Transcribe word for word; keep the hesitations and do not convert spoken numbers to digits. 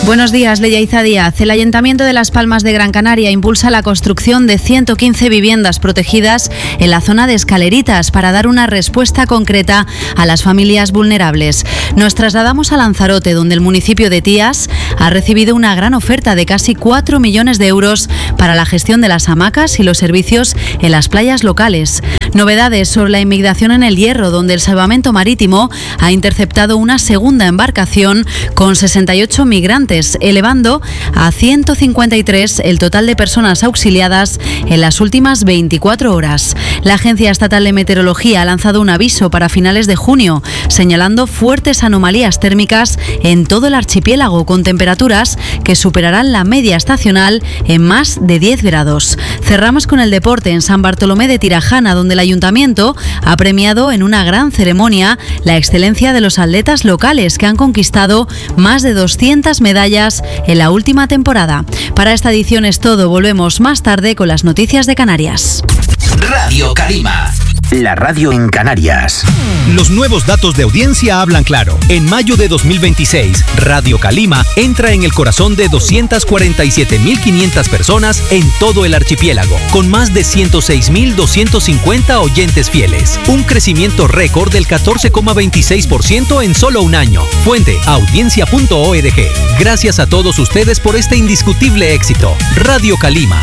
Buenos días, Leyaiza Díaz. El Ayuntamiento de Las Palmas de Gran Canaria impulsa la construcción de ciento quince viviendas protegidas en la zona de Escaleritas para dar una respuesta concreta a las familias vulnerables. Nos trasladamos a Lanzarote, donde el municipio de Tías ha recibido una gran oferta de casi cuatro millones de euros para la gestión de las hamacas y los servicios en las playas locales. Novedades sobre la inmigración en el Hierro, donde el Salvamento Marítimo ha interceptado una segunda embarcación con sesenta y ocho migrantes, elevando a ciento cincuenta y tres el total de personas auxiliadas en las últimas veinticuatro horas. La Agencia Estatal de Meteorología ha lanzado un aviso para finales de junio, señalando fuertes anomalías térmicas en todo el archipiélago, con temperaturas que superarán la media estacional en más de diez grados. Cerramos con el deporte en San Bartolomé de Tirajana, donde el Ayuntamiento ha premiado en una gran ceremonia la excelencia de los atletas locales, que han conquistado más de doscientas medallas en la última temporada. Para esta edición es todo. Volvemos más tarde con las noticias de Canarias. Radio Calima, la radio en Canarias. Los nuevos datos de audiencia hablan claro. En mayo de dos mil veintiséis, Radio Calima entra en el corazón de doscientas cuarenta y siete mil quinientas personas en todo el archipiélago, con más de ciento seis mil doscientos cincuenta oyentes fieles. Un crecimiento récord del catorce coma veintiséis por ciento en solo un año. Fuente: audiencia punto org. Gracias a todos ustedes por este indiscutible éxito. Radio Calima.